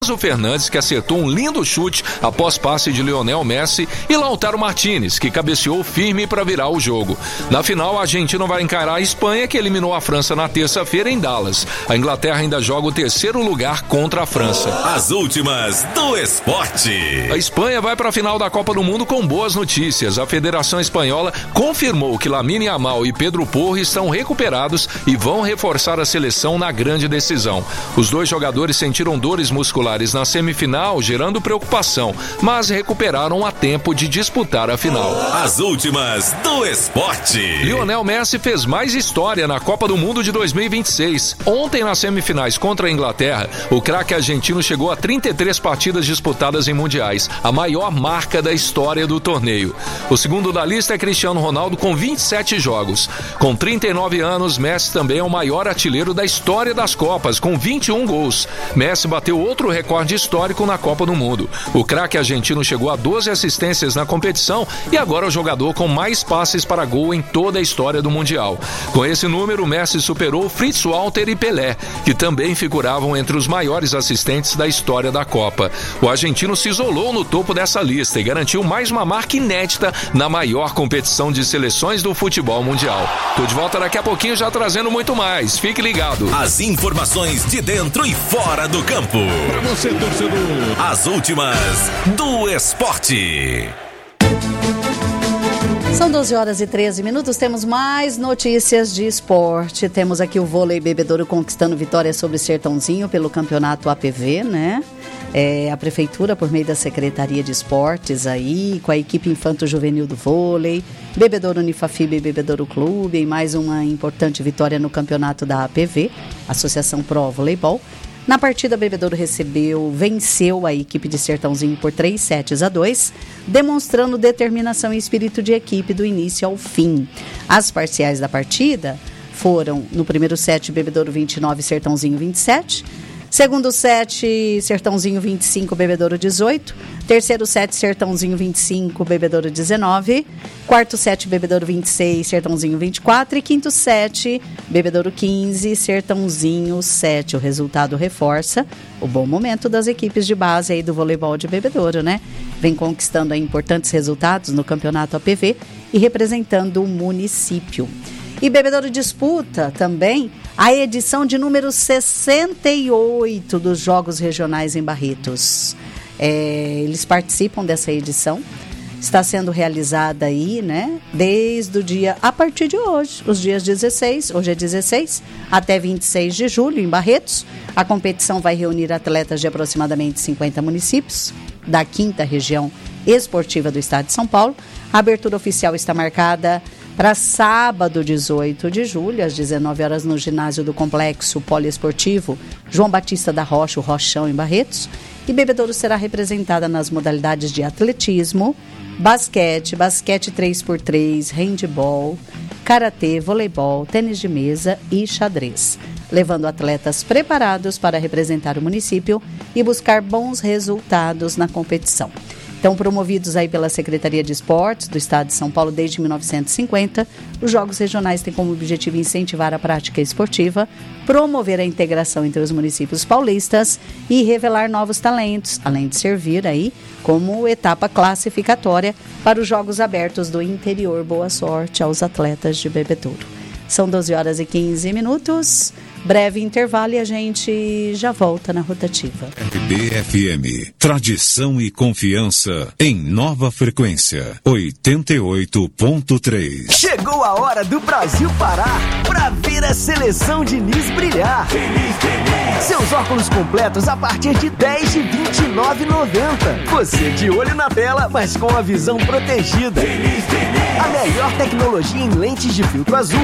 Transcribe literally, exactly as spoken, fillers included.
Enzo Fernandes, que acertou um lindo chute após passe de Lionel Messi, e Lautaro Martinez, que cabeceou firme para virar o jogo. Na final, a Argentina vai encarar a Espanha, que eliminou a França na terça-feira em Dallas. A Inglaterra ainda joga o terceiro lugar contra a França. As últimas do esporte. A Espanha vai para a final da Copa do Mundo com boas notícias. A Federação Espanhola confirmou que Lamine Yamal e Pedro Porro estão recuperados e vão reforçar a seleção na grande decisão. Os dois jogadores sentiram dores musculares na semifinal, gerando preocupação, mas recuperaram a tempo de disputar a final. As últimas do esporte. Lionel Messi fez mais história na Copa do Mundo de dois mil e vinte e seis. Ontem, nas semifinais contra a Inglaterra, o craque argentino chegou a trinta e três partidas disputadas em mundiais, a maior marca da história do torneio. O segundo da lista é Cristiano Ronaldo, com vinte e sete jogos. Com trinta e nove anos, Messi também é o maior artilheiro da história das Copas, com vinte e um gols. Messi bateu outro recorde histórico na Copa do Mundo. O craque argentino chegou a doze assistências na competição e agora é o jogador com mais passes para gol em toda a história do Mundial. Com esse número, Messi superou Fritz Walter e Pelé, que também figuravam entre os maiores assistentes da história da Copa. O argentino se isolou no topo dessa lista e garantiu mais uma marca inédita na maior competição de seleções do futebol mundial. Tô de volta daqui a pouquinho, já trazendo muito mais. Fique ligado. As informações de dentro e fora do campo. Pra você, torcedor. As últimas do esporte. São doze horas e treze minutos, temos mais notícias de esporte. Temos aqui o vôlei Bebedouro conquistando vitória sobre Sertãozinho pelo campeonato A P V, né? É, a prefeitura, por meio da Secretaria de Esportes aí, com a equipe infanto-juvenil do vôlei, Bebedouro Unifafib e Bebedouro Clube, e mais uma importante vitória no campeonato da A P V, Associação Pro Voleibol. Na partida, Bebedouro recebeu, venceu a equipe de Sertãozinho por três sets a dois, demonstrando determinação e espírito de equipe do início ao fim. As parciais da partida foram, no primeiro set, Bebedouro vinte e nove, Sertãozinho vinte e sete. Segundo set, Sertãozinho vinte e cinco, Bebedouro dezoito. Terceiro set, Sertãozinho vinte e cinco, Bebedouro dezenove. Quarto set, Bebedouro vinte e seis, Sertãozinho vinte e quatro. E quinto set, Bebedouro quinze, Sertãozinho sete. O resultado reforça o bom momento das equipes de base aí do voleibol de Bebedouro, né? Vem conquistando aí importantes resultados no campeonato A P V e representando o município. E Bebedouro disputa também a edição de número sessenta e oito dos Jogos Regionais em Barretos. É, eles participam dessa edição. Está sendo realizada aí, né? Desde o dia, a partir de hoje, os dias dezesseis, hoje é dezesseis, até vinte e seis de julho, em Barretos. A competição vai reunir atletas de aproximadamente cinquenta municípios da quinta região esportiva do estado de São Paulo. A abertura oficial está marcada para sábado, dezoito de julho, às dezenove horas, no ginásio do Complexo Poliesportivo João Batista da Rocha, o Rochão, em Barretos. E Bebedouro será representada nas modalidades de atletismo, basquete, basquete três por três, handebol, karatê, voleibol, tênis de mesa e xadrez, levando atletas preparados para representar o município e buscar bons resultados na competição. Então, promovidos aí pela Secretaria de Esportes do Estado de São Paulo desde mil novecentos e cinquenta, os Jogos Regionais têm como objetivo incentivar a prática esportiva, promover a integração entre os municípios paulistas e revelar novos talentos, além de servir aí como etapa classificatória para os Jogos Abertos do Interior. Boa sorte aos atletas de Bebedouro. São doze horas e quinze minutos. Breve intervalo e a gente já volta na rotativa. R B F M, tradição e confiança em nova frequência, oitenta e oito ponto três. Chegou a hora do Brasil parar pra ver a seleção Diniz brilhar. Feliz, feliz. Seus óculos completos a partir de dez de vinte e nove reais e noventa centavos. Você de olho na tela, mas com a visão protegida. Feliz, feliz. A melhor tecnologia em lentes de filtro azul